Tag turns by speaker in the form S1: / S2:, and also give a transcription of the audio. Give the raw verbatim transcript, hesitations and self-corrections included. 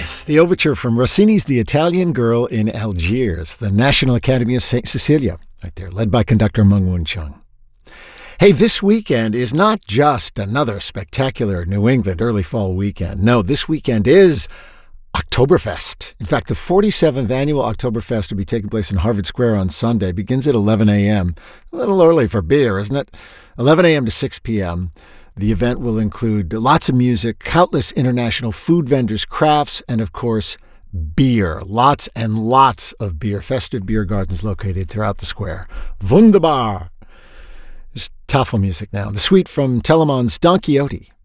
S1: Yes, the overture from Rossini's The Italian Girl in Algiers, the National Academy of Saint Cecilia, right there, led by conductor Meng Woon Chung. Hey, this weekend is not just another spectacular New England early fall weekend. No, this weekend is Oktoberfest. In fact, the forty-seventh annual Oktoberfest will be taking place in Harvard Square on Sunday. Begins at eleven a.m. A little early for beer, isn't it? eleven a.m. to six p.m. The event will include lots of music, countless international food vendors, crafts, and, of course, beer. Lots and lots of beer. Festive beer gardens located throughout the square. Wunderbar. Just Tafelmusik now. The suite from Telemann's Don Quixote.